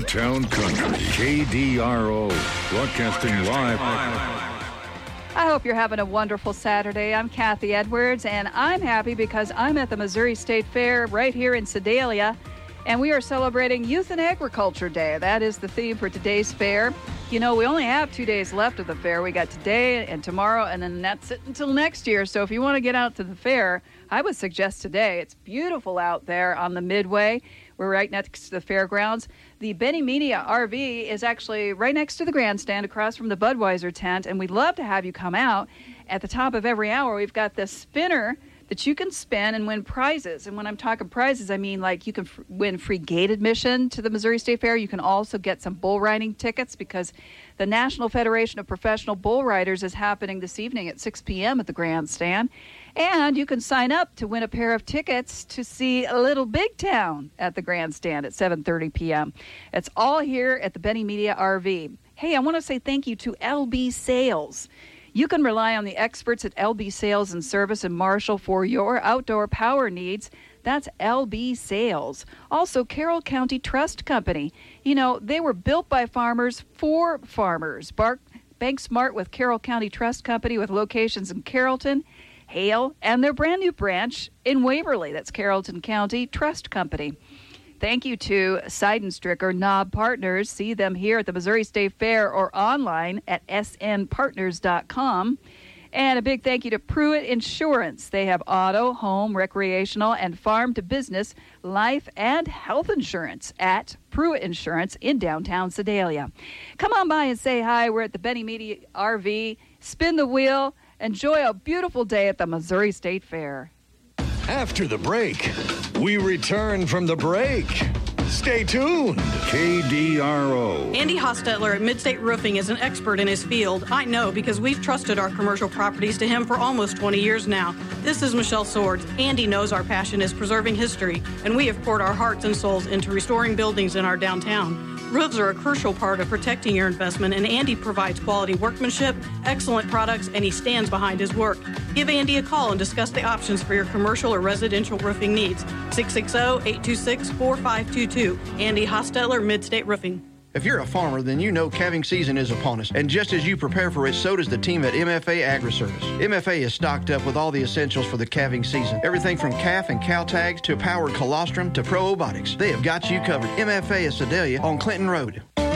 Downtown Country, KDRO, broadcasting live. I hope you're having a wonderful Saturday. I'm Kathy Edwards, and I'm happy because I'm at the Missouri State Fair right here in Sedalia, and we are celebrating Youth and Agriculture Day. That is the theme for today's fair. You know, we only have 2 days left of the fair. We got today and tomorrow, and then that's it until next year. So if you want to get out to the fair, I would suggest today. It's beautiful out there on the Midway. We're right next to the fairgrounds. The Benny Media RV is actually right next to the grandstand across from the Budweiser tent, and we'd love to have you come out. At the top of every hour, we've got this spinner that you can spin and win prizes. And when I'm talking prizes, I mean like you can win free gate admission to the Missouri State Fair. You can also get some bull riding tickets because the National Federation of Professional Bull Riders is happening this evening at 6 p.m. at the grandstand. And you can sign up to win a pair of tickets to see Little Big Town at the grandstand at 7:30 p.m. It's all here at the Benny Media RV. Hey, I want to say thank you to LB Sales. You can rely on the experts at LB Sales and Service in Marshall for your outdoor power needs. That's LB Sales. Also, Carroll County Trust Company. You know, they were built by farmers for farmers. Bank Smart with Carroll County Trust Company with locations in Carrollton, Hale, and their brand new branch in Waverly. That's Carrollton County Trust Company. Thank you to Seidenstricker Knob Partners. See them here at the Missouri State Fair or online at snpartners.com. And a big thank you to Pruitt Insurance. They have auto, home, recreational, and farm-to-business life and health insurance at Pruitt Insurance in downtown Sedalia. Come on by and say hi. We're at the Benny Media RV. Spin the wheel. Enjoy a beautiful day at the Missouri State Fair. After the break, we return from the break. Stay tuned. KDRO. Andy Hostetler at Midstate Roofing is an expert in his field. I know because we've trusted our commercial properties to him for almost 20 years now. This is Michelle Swords. Andy knows our passion is preserving history, and we have poured our hearts and souls into restoring buildings in our downtown. Roofs are a crucial part of protecting your investment, and Andy provides quality workmanship, excellent products, and he stands behind his work. Give Andy a call and discuss the options for your commercial or residential roofing needs. 660-826-4522. Andy Hostetler, Midstate Roofing. If you're a farmer, then you know calving season is upon us. And just as you prepare for it, so does the team at MFA Agri-Service. MFA is stocked up with all the essentials for the calving season. Everything from calf and cow tags to powered colostrum to probiotics. They have got you covered. MFA is Sedalia on Clinton Road.